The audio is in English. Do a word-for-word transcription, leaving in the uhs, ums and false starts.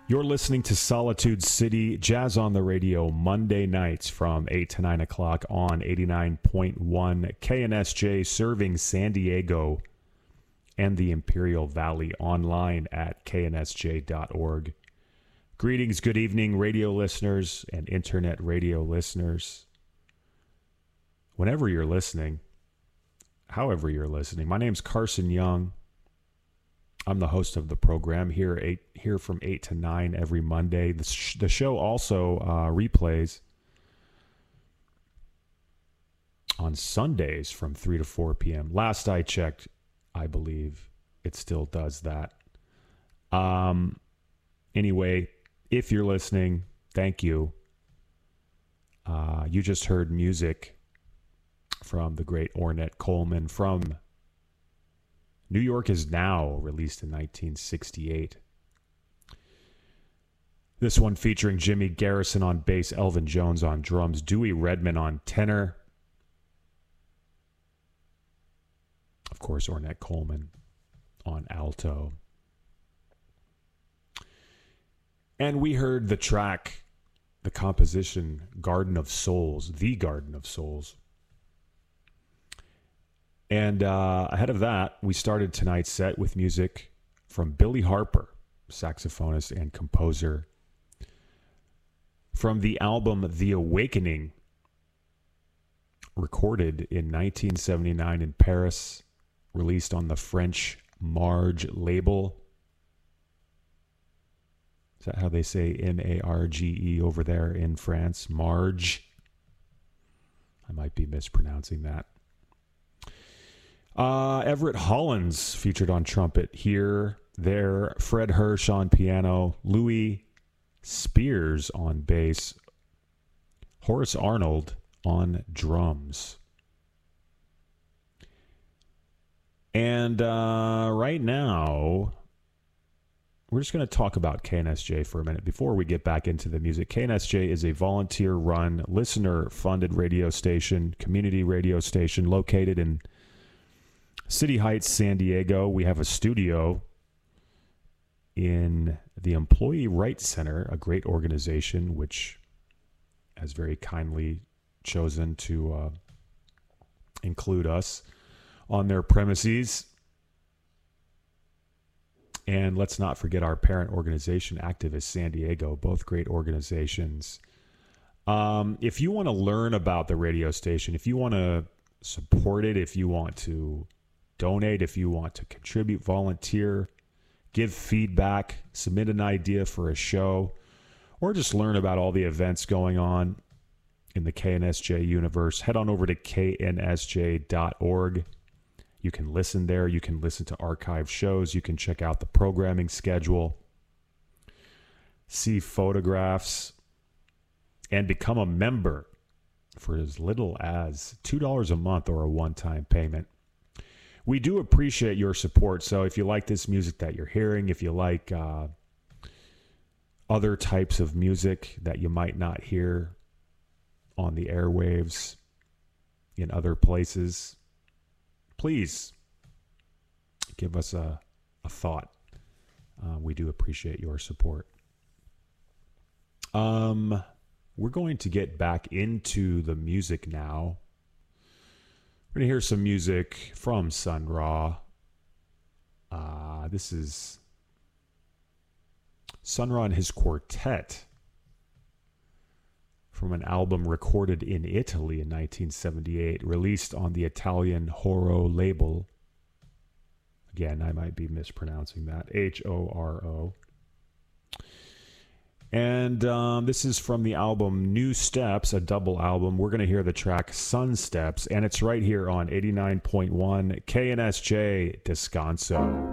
You're listening to Solitude City, Jazz on the Radio, Monday nights from eight to nine o'clock on eighty-nine point one K N S J, serving San Diego and the Imperial Valley, online at K N S J dot org. Greetings, good evening, radio listeners and internet radio listeners. Whenever you're listening, however you're listening, my name's Carson Young. I'm the host of the program here eight here from eight to nine every Monday. The, sh- the show also uh, replays on Sundays from three to four p.m. Last I checked, I believe it still does that. Um. Anyway, if you're listening, thank you. Uh, you just heard music from the great Ornette Coleman from New York Is Now, released in nineteen sixty-eight. This one featuring Jimmy Garrison on bass, Elvin Jones on drums, Dewey Redman on tenor. Of course, Ornette Coleman on alto. And we heard the track, the composition, Garden of Souls, The Garden of Souls. And uh, ahead of that, we started tonight's set with music from Billy Harper, saxophonist and composer, from the album The Awakening, recorded in nineteen seventy-nine in Paris, released on the French Marge label. Is that how they say M A R G E over there in France? Marge? I might be mispronouncing that. Uh, Everett Hollins featured on trumpet here, there. Fred Hirsch on piano. Louis Spears on bass. Horace Arnold on drums. And uh, right now, we're just going to talk about K N S J for a minute before we get back into the music. K N S J is a volunteer-run, listener-funded radio station, community radio station located in City Heights, San Diego. We have a studio in the Employee Rights Center, a great organization which has very kindly chosen to uh, include us on their premises. And let's not forget our parent organization, Activist San Diego, both great organizations. Um, if you want to learn about the radio station, if you want to support it, if you want to donate, if you want to contribute, volunteer, give feedback, submit an idea for a show, or just learn about all the events going on in the K N S J universe, head on over to K N S J dot org. You can listen there. You can listen to archived shows. You can check out the programming schedule, see photographs, and become a member for as little as two dollars a month or a one-time payment. We do appreciate your support. So if you like this music that you're hearing, if you like uh, other types of music that you might not hear on the airwaves in other places, please give us a, a thought. Uh, we do appreciate your support. Um, we're going to get back into the music now. We're going to hear some music from Sun Ra. Uh, this is Sun Ra and his quartet from an album recorded in Italy in nineteen seventy-eight, released on the Italian Horo label. Again, I might be mispronouncing that. H O R O. And um, this is from the album New Steps, a double album. We're going to hear the track Sun Steps, and it's right here on eighty-nine point one K N S J Descanso.